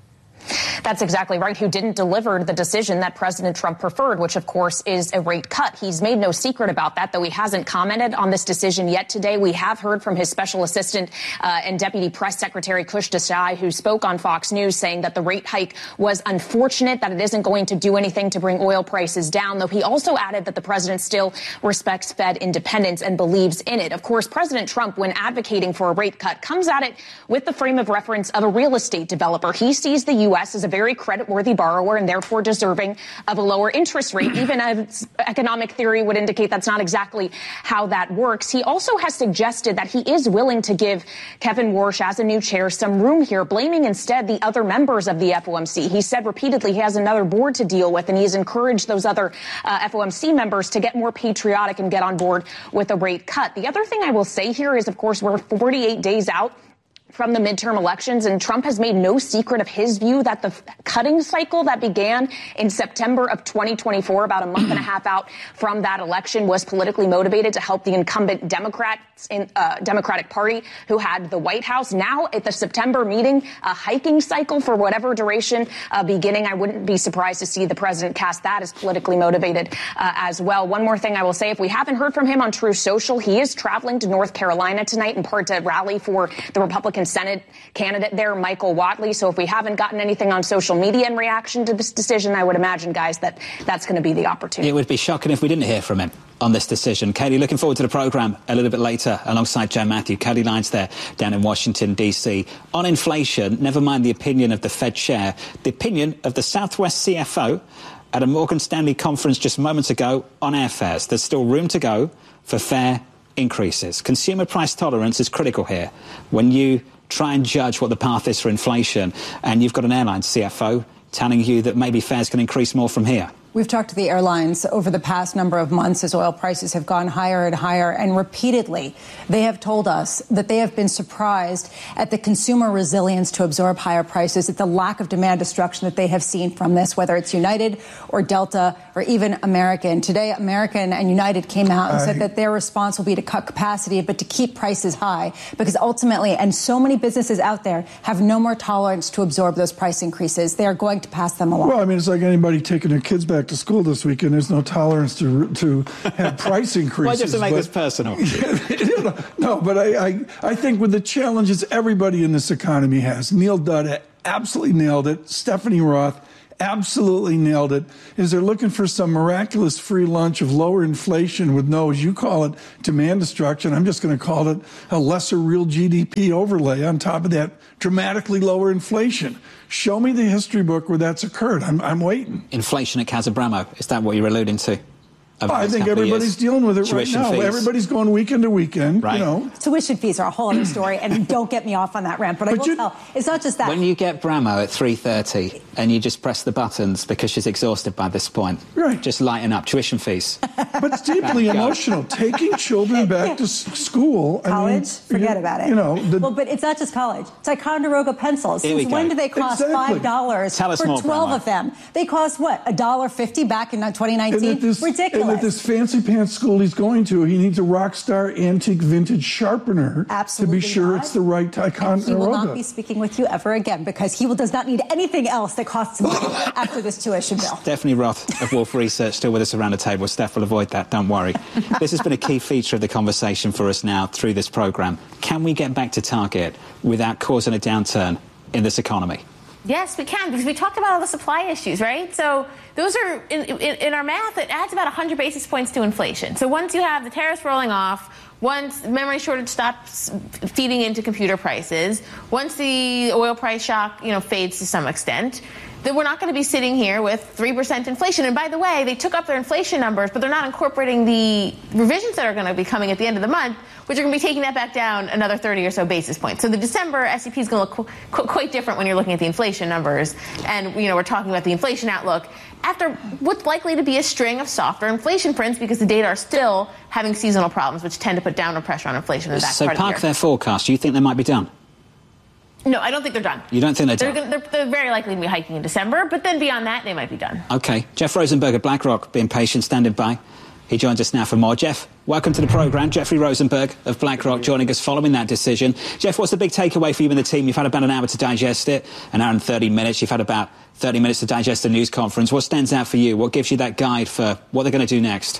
That's exactly right, who didn't deliver the decision that President Trump preferred, which, of course, is a rate cut. He's made no secret about that, though he hasn't commented on this decision yet today. We have heard from his special assistant uh, and Deputy Press Secretary Kush Desai, who spoke on Fox News, saying that the rate hike was unfortunate, that it isn't going to do anything to bring oil prices down, though he also added that the president still respects Fed independence and believes in it. Of course, President Trump, when advocating for a rate cut, comes at it with the frame of reference of a real estate developer. He sees the U S as a very creditworthy borrower and therefore deserving of a lower interest rate, even as economic theory would indicate that's not exactly how that works. He also has suggested that he is willing to give Kevin Warsh, as a new chair, some room here, blaming instead the other members of the F O M C. He said repeatedly he has another board to deal with, and he's encouraged those other uh, F O M C members to get more patriotic and get on board with a rate cut. The other thing I will say here is, of course, we're forty-eight days out from the midterm elections, and Trump has made no secret of his view that the cutting cycle that began in September of twenty twenty-four, about a month and a half out from that election, was politically motivated to help the incumbent Democrats in uh, Democratic Party who had the White House. Now, at the September meeting, a hiking cycle for whatever duration uh, beginning, I wouldn't be surprised to see the president cast that as politically motivated uh, as well. One more thing I will say, if we haven't heard from him on True Social, he is traveling to North Carolina tonight in part to rally for the Republican Senate candidate there, Michael Whatley. So if we haven't gotten anything on social media in reaction to this decision, I would imagine, guys, that that's going to be the opportunity. It would be shocking if we didn't hear from him on this decision. Katie, looking forward to the programme a little bit later alongside Joe Matthew. Katie Lyons there down in Washington, D C. On inflation, never mind the opinion of the Fed chair, the opinion of the Southwest C F O at a Morgan Stanley conference just moments ago on airfares. There's still room to go for fare increases. Consumer price tolerance is critical here. When you try and judge what the path is for inflation, and you've got an airline C F O telling you that maybe fares can increase more from here. We've talked to the airlines over the past number of months as oil prices have gone higher and higher, and repeatedly they have told us that they have been surprised at the consumer resilience to absorb higher prices, at the lack of demand destruction that they have seen from this, whether it's United or Delta or even American. Today, American and United came out and said that their response will be to cut capacity, but to keep prices high, because ultimately, and so many businesses out there have no more tolerance to absorb those price increases. They are going to pass them along. Well, I mean, it's like anybody taking their kids back to school this weekend. There's no tolerance to to have price increases. Why do you have to make but, this personal? you know, no, but I, I, I think with the challenges everybody in this economy has, Neil Dudd absolutely nailed it. Stephanie Roth absolutely nailed it, is they're looking for some miraculous free lunch of lower inflation with no, as you call it, demand destruction. I'm just going to call it a lesser real G D P overlay on top of that dramatically lower inflation. Show me the history book where that's occurred. I'm, I'm waiting. Inflation at Casa Bramo, is that what you're alluding to? Oh, I think everybody's dealing with it Tuition right now. Fees. Everybody's going weekend to weekend. Right. You know. Tuition fees are a whole other story, and don't get me off on that rant. But, but I will you, tell, it's not just that. When you get Bramo at three thirty and you just press the buttons because she's exhausted by this point, right? Just lighten up. Tuition fees. But it's deeply emotional. Taking children back to school. College, I mean, forget you, about it. You know. The, well, but it's not just college. Ticonderoga pencils. Here Since when do they cost exactly. five dollars Tell us for more, twelve Bramo. of them? They cost what? a dollar fifty back in twenty nineteen. This, Ridiculous. And at this fancy pants school he's going to, he needs a Rockstar antique vintage sharpener Absolutely to be sure not. it's the right Ticonderoga. He will not be speaking with you ever again because he will, does not need anything else that costs money after this tuition bill. Stephanie Roth of Wolf Research still with us around the table. Steph will avoid that, don't worry. This has been a key feature of the conversation for us now through this programme. Can we get back to target without causing a downturn in this economy? Yes, we can, because we talked about all the supply issues, right? So those are, in, in, in our math, it adds about one hundred basis points to inflation. So once you have the tariffs rolling off, once memory shortage stops feeding into computer prices, once the oil price shock, you know, fades to some extent, then we're not going to be sitting here with three percent inflation. And by the way, they took up their inflation numbers, but they're not incorporating the revisions that are going to be coming at the end of the month, which are going to be taking that back down another thirty or so basis points. So the December S E P is going to look qu- qu- quite different when you're looking at the inflation numbers. And, you know, we're talking about the inflation outlook after what's likely to be a string of softer inflation prints because the data are still having seasonal problems, which tend to put downward pressure on inflation in that so part of the year. park their forecast. Do you think they might be done? No, I don't think they're done. You don't think they're they're done? Gonna, they're, they're very likely to be hiking in December, but then beyond that, they might be done. OK. Jeff Rosenberg of BlackRock, being patient, standing by. He joins us now for more. Jeff, welcome to the programme. Jeffrey Rosenberg of BlackRock joining us following that decision. Jeff, what's the big takeaway for you and the team? You've had about an hour to digest it, an hour and thirty minutes. You've had about thirty minutes to digest the news conference. What stands out for you? What gives you that guide for what they're going to do next?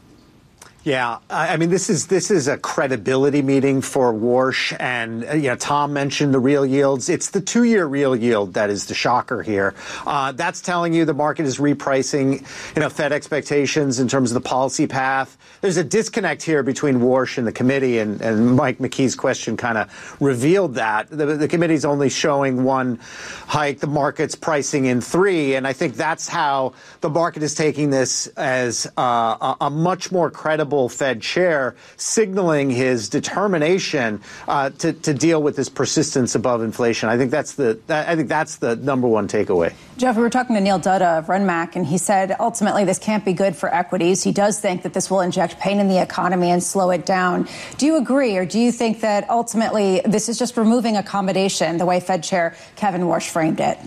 Yeah, I mean, this is this is a credibility meeting for Warsh, and uh, you know, Tom mentioned the real yields. It's the two-year real yield that is the shocker here. Uh, that's telling you the market is repricing, you know, Fed expectations in terms of the policy path. There's a disconnect here between Warsh and the committee, and, and Mike McKee's question kind of revealed that. The, the committee's only showing one hike, the market's pricing in three, and I think that's how the market is taking this as uh, a, a much more credible Fed chair, signaling his determination uh, to, to deal with this persistence above inflation. I think that's the that, I think that's the number one takeaway. Jeff, we were talking to Neil Dudd of Renmac, and he said ultimately this can't be good for equities. He does think that this will inject pain in the economy and slow it down. Do you agree, or do you think that ultimately this is just removing accommodation, the way Fed Chair Kevin Warsh framed it?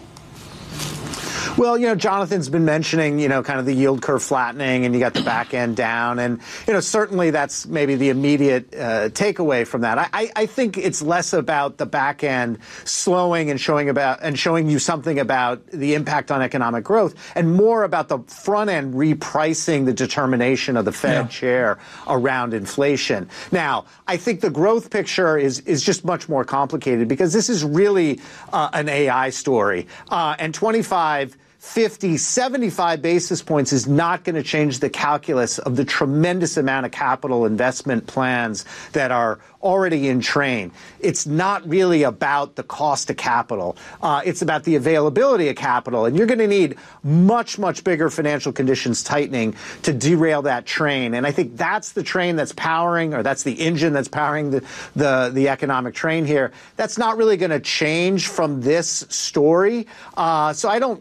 Well, you know, Jonathan's been mentioning, you know, kind of the yield curve flattening, and you got the back end down. And, you know, certainly that's maybe the immediate uh, takeaway from that. I, I think it's less about the back end slowing and showing about and showing you something about the impact on economic growth, and more about the front end repricing the determination of the Fed yeah. chair around inflation. Now, I think the growth picture is, is just much more complicated because this is really uh, an A I story. Uh, and twenty-five fifty, seventy-five basis points is not going to change the calculus of the tremendous amount of capital investment plans that are already in train. It's not really about the cost of capital. Uh, it's about the availability of capital. And you're going to need much, much bigger financial conditions tightening to derail that train. And I think that's the train that's powering, or that's the engine that's powering the, the, the economic train here. That's not really going to change from this story. Uh, so I don't, I don't really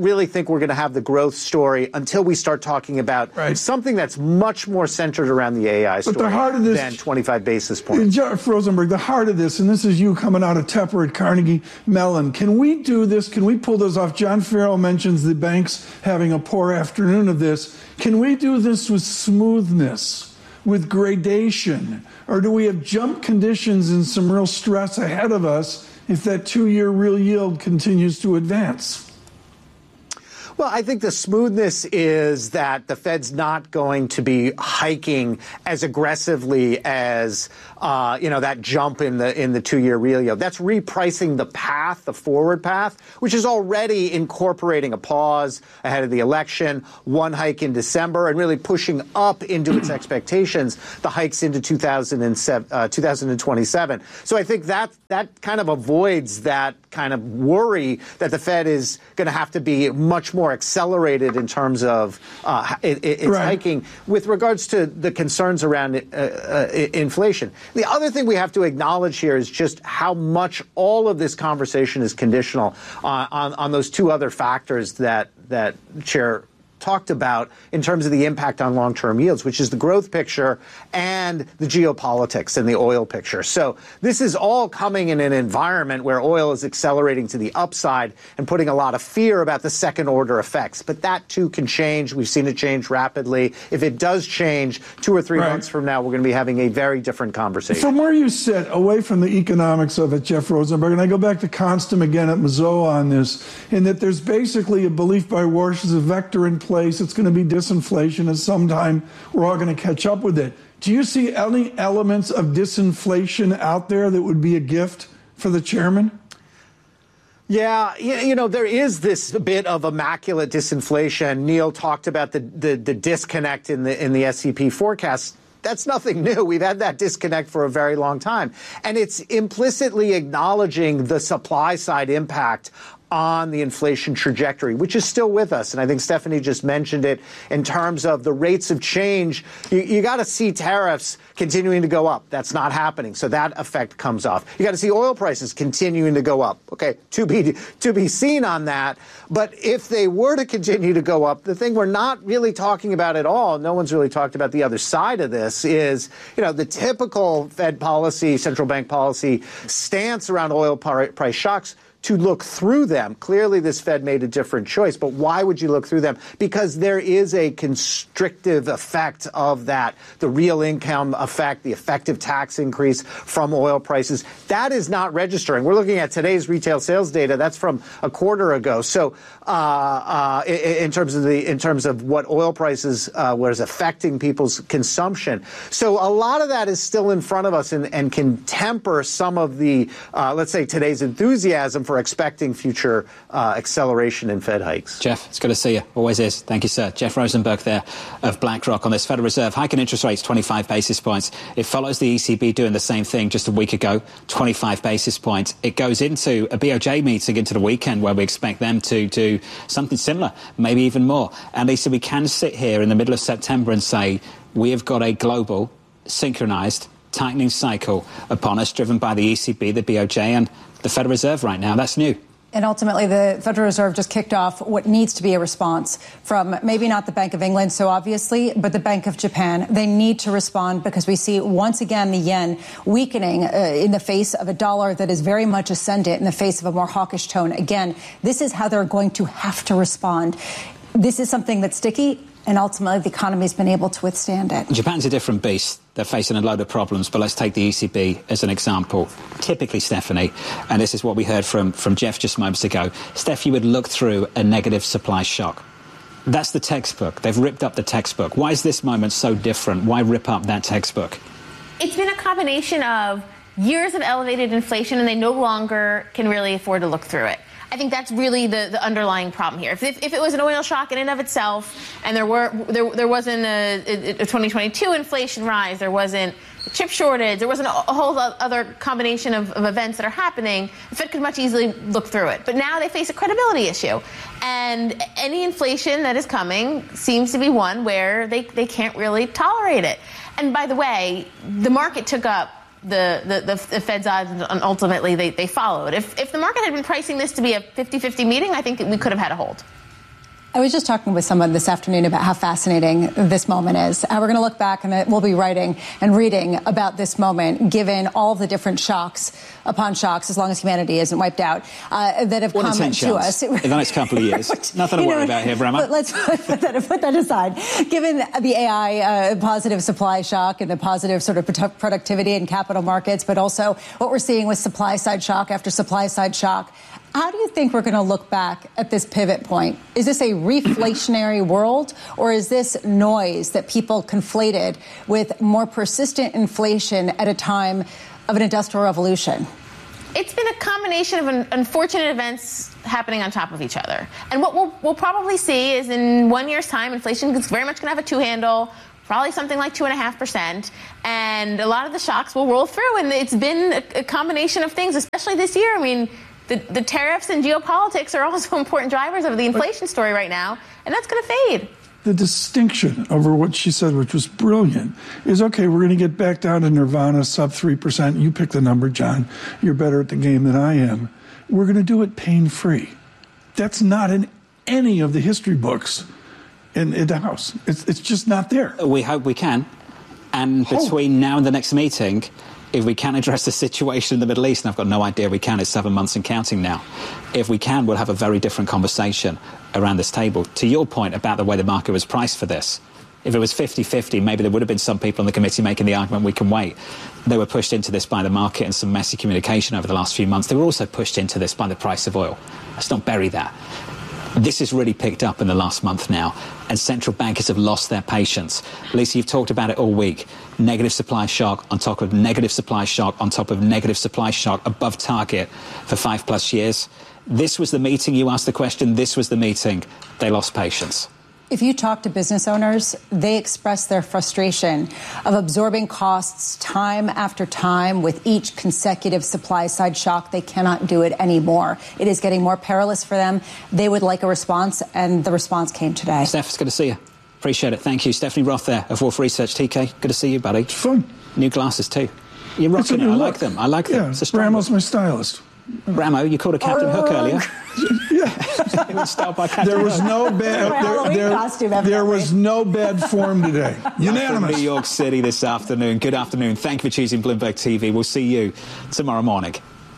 really think we're going to have the growth story until we start talking about right. something that's much more centered around the A I story but the heart of this, than twenty-five basis points. Jeff Rosenberg, the heart of this, and this is you coming out of Tepper at Carnegie Mellon. Can we do this? Can we pull this off? John Farrell mentions the banks having a poor afternoon of this. Can we do this with smoothness, with gradation? Or do we have jump conditions and some real stress ahead of us if that two-year real yield continues to advance? Well, I think the smoothness is that the Fed's not going to be hiking as aggressively as, uh, you know, that jump in the in the two-year real yield. That's repricing the path, the forward path, which is already incorporating a pause ahead of the election, one hike in December, and really pushing up into its expectations, the hikes into two thousand twenty-seven. So I think that that kind of avoids that kind of worry that the Fed is going to have to be much more accelerated in terms of uh, it, its right. hiking with regards to the concerns around uh, uh, inflation. The other thing we have to acknowledge here is just how much all of this conversation is conditional uh, on, on those two other factors that, that Chair talked about in terms of the impact on long-term yields, which is the growth picture and the geopolitics and the oil picture. So this is all coming in an environment where oil is accelerating to the upside and putting a lot of fear about the second-order effects. But that, too, can change. We've seen it change rapidly. If it does change, two or three right. months from now, we're going to be having a very different conversation. From where you sit, away from the economics of it, Jeff Rosenberg, and I go back to Constam again at Mazoa on this, in that there's basically a belief by Warsh as a vector in place. It's going to be disinflation, and sometime we're all going to catch up with it. Do you see any elements of disinflation out there that would be a gift for the chairman? Yeah, you know, there is this bit of immaculate disinflation. Neil talked about the, the, the disconnect in the in the S E P forecast. That's nothing new. We've had that disconnect for a very long time. And it's implicitly acknowledging the supply side impact on the inflation trajectory, which is still with us. And I think Stephanie just mentioned it in terms of the rates of change. You, you got to see tariffs continuing to go up. That's not happening. So that effect comes off. You got to see oil prices continuing to go up. Okay, to be to be seen on that. But if they were to continue to go up, the thing we're not really talking about at all, no one's really talked about the other side of this, is, you know, the typical Fed policy, central bank policy stance around oil price shocks, to look through them. Clearly, this Fed made a different choice, but why would you look through them? Because there is a constrictive effect of that, the real income effect, the effective tax increase from oil prices. That is not registering. We're looking at today's retail sales data. That's from a quarter ago. So, uh, uh, in, in terms of the in terms of what oil prices uh, was affecting people's consumption. So, a lot of that is still in front of us and, and can temper some of the, uh, let's say, today's enthusiasm for expecting future uh, acceleration in Fed hikes. Jeff, it's good to see you. Always is. Thank you, sir. Jeff Rosenberg there of BlackRock on this Federal Reserve hiking interest rates twenty-five basis points. It follows the E C B doing the same thing just a week ago, twenty-five basis points. It goes into a B O J meeting into the weekend where we expect them to do something similar, maybe even more. And Lisa, we can sit here in the middle of September and say we have got a global, synchronized tightening cycle upon us, driven by the E C B, the B O J, and the Federal Reserve right now. That's new. And ultimately, the Federal Reserve just kicked off what needs to be a response from maybe not the Bank of England, so obviously, but the Bank of Japan. They need to respond because we see once again the yen weakening uh, in the face of a dollar that is very much ascendant in the face of a more hawkish tone. Again, this is how they're going to have to respond. This is something that's sticky, and ultimately the economy has been able to withstand it. Japan's a different beast. They're facing a load of problems, but let's take the E C B as an example. Typically, Stephanie, and this is what we heard from, from Jeff just moments ago, Steph, you would look through a negative supply shock. That's the textbook. They've ripped up the textbook. Why is this moment so different? Why rip up that textbook? It's been a combination of years of elevated inflation, and they no longer can really afford to look through it. I think that's really the, the underlying problem here. If, if, if it was an oil shock in and of itself, and there were there there wasn't a, a twenty twenty-two inflation rise, there wasn't a chip shortage, there wasn't a, a whole other combination of, of events that are happening, the Fed could much easily look through it. But now they face a credibility issue, and any inflation that is coming seems to be one where they, they can't really tolerate it. And by the way, the market took up The, the, the, the Fed's odds, and ultimately they, they followed. If, if the market had been pricing this to be a fifty-fifty meeting, I think we could have had a hold. I was just talking with someone this afternoon about how fascinating this moment is. And we're going to look back and we'll be writing and reading about this moment, given all the different shocks upon shocks, as long as humanity isn't wiped out, uh, that have One come in ten to chance us. In the next couple of years. Nothing to You worry know, about here, Brahma. But let's put that, put that aside. Given the A I uh, positive supply shock and the positive sort of productivity in capital markets, but also what we're seeing with supply side shock after supply side shock, how do you think we're going to look back at this pivot point? Is this a reflationary world, or is this noise that people conflated with more persistent inflation at a time of an industrial revolution? It's been a combination of un- unfortunate events happening on top of each other. And what we'll, we'll probably see is in one year's time, inflation is very much going to have a two-handle, probably something like two and a half percent, and a lot of the shocks will roll through. And it's been a, a combination of things, especially this year. I mean, the, the tariffs and geopolitics are also important drivers of the inflation story right now, and that's going to fade. The distinction over what she said, which was brilliant, is, okay, we're going to get back down to nirvana, sub three percent. You pick the number, John. You're better at the game than I am. We're going to do it pain-free. That's not in any of the history books in, in the House. It's, it's just not there. We hope we can. And between oh. now and the next meeting, if we can address the situation in the Middle East, and I've got no idea we can, it's seven months and counting now. If we can, we'll have a very different conversation around this table. To your point about the way the market was priced for this, if it was fifty-fifty, maybe there would have been some people on the committee making the argument we can wait. They were pushed into this by the market and some messy communication over the last few months. They were also pushed into this by the price of oil. Let's not bury that. This has really picked up in the last month now, and central bankers have lost their patience. Lisa, you've talked about it all week. Negative supply shock on top of negative supply shock on top of negative supply shock above target for five plus years. This was the meeting. You asked the question. This was the meeting. They lost patience. If you talk to business owners, they express their frustration of absorbing costs time after time with each consecutive supply side shock. They cannot do it anymore. It is getting more perilous for them. They would like a response, and the response came today. Steph, it's good to see you. Appreciate it. Thank you. Stephanie Roth there of Wolf Research. T K, good to see you, buddy. It's fun. New glasses, too. You're rocking it. I like them. I like them. Yeah, it's Bramo's my stylist. Bramo, you called a Captain uh, Hook earlier. Yeah. Let's start by Captain there was Hook. no bad. There, there, costume, there was no bad form today. Unanimous. New York City this afternoon. Good afternoon. Thank you for choosing Bloomberg T V. We'll see you tomorrow morning.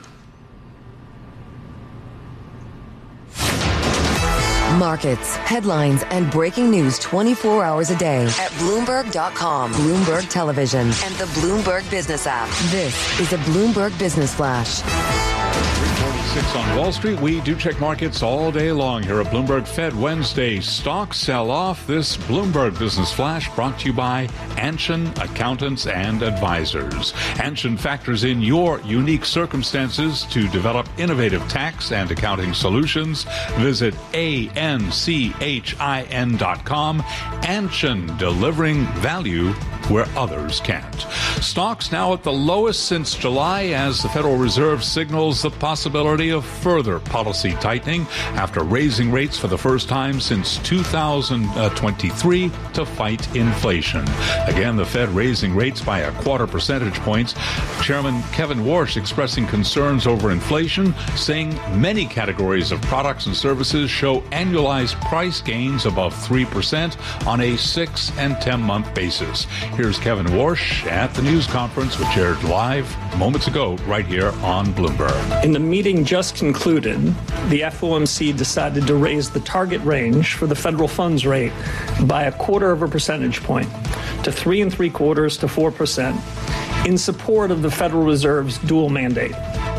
Markets, headlines, and breaking news twenty-four hours a day at Bloomberg dot com, Bloomberg Television, and the Bloomberg Business app. This is a Bloomberg Business Flash. three forty-six on Wall Street. We do check markets all day long here at Bloomberg Fed Wednesday. Stocks sell off. This Bloomberg Business Flash brought to you by Anshin Accountants and Advisors. Anshin factors in your unique circumstances to develop innovative tax and accounting solutions. Visit A N C H I N dot com. Anshin, delivering value where others can't. Stocks now at the lowest since July as the Federal Reserve signals the possibility of further policy tightening after raising rates for the first time since two thousand twenty-three to fight inflation. Again, the Fed raising rates by a quarter percentage points. Chairman Kevin Warsh expressing concerns over inflation, saying many categories of products and services show annualized price gains above three percent on a six and ten month basis. Here's Kevin Warsh at the news conference, which aired live moments ago right here on Bloomberg. In the meeting just concluded, the F O M C decided to raise the target range for the federal funds rate by a quarter of a percentage point to three and three quarters to four percent in support of the Federal Reserve's dual mandate.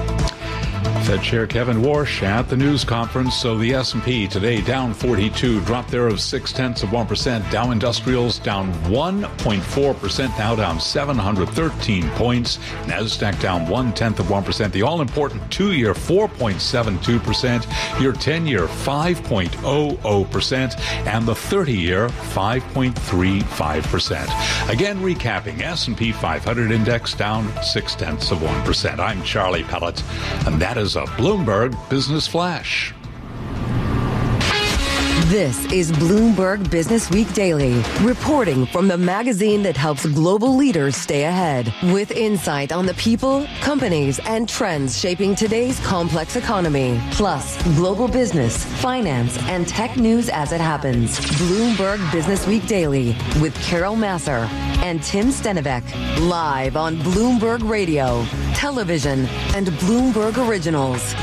Fed Chair Kevin Warsh at the news conference. So the S and P today down forty-two, drop there of six tenths of one percent. Dow Industrials down one point four percent, now down seven hundred thirteen points. Nasdaq down one tenth of one percent. The all-important two-year four point seven two percent, your ten-year five point zero zero percent, and the thirty-year five point three five percent. Again, recapping, S and P five hundred index down six tenths of one percent. I'm Charlie Pellet, and that is a Bloomberg Business Flash. This is Bloomberg Business Week Daily, reporting from the magazine that helps global leaders stay ahead, with insight on the people, companies, and trends shaping today's complex economy, plus global business, finance, and tech news as it happens. Bloomberg Business Week Daily with Carol Masser and Tim Stenivek, live on Bloomberg Radio, television, and Bloomberg Originals.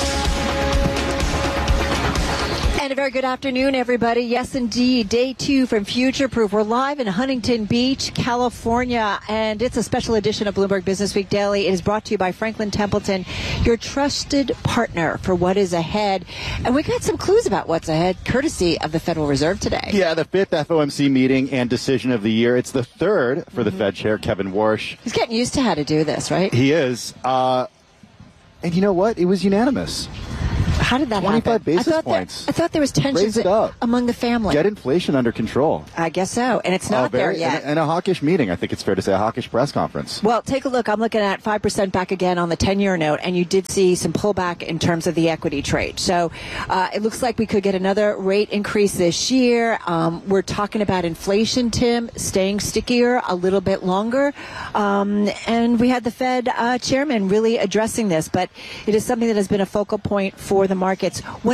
And a very good afternoon, everybody. Yes, indeed. Day two from Future Proof. We're live in Huntington Beach, California, and it's a special edition of Bloomberg Business Week Daily. It is brought to you by Franklin Templeton, your trusted partner for what is ahead. And we got some clues about what's ahead, courtesy of the Federal Reserve today. Yeah, the fifth F O M C meeting and decision of the year. It's the third for the mm-hmm. Fed chair, Kevin Warsh. He's getting used to how to do this, right? He is. Uh, and you know what? It was unanimous. How did that twenty-five happen? basis I thought points. There, I thought there was tensions among the family. Get inflation under control. I guess so. And it's not uh, very, there yet. And a, and a hawkish meeting, I think it's fair to say, a hawkish press conference. Well, take a look. I'm looking at five percent back again on the ten-year note, and you did see some pullback in terms of the equity trade. So uh, it looks like we could get another rate increase this year. Um, we're talking about inflation, Tim, staying stickier a little bit longer. Um, and we had the Fed uh, chairman really addressing this, but it is something that has been a focal point for the markets. When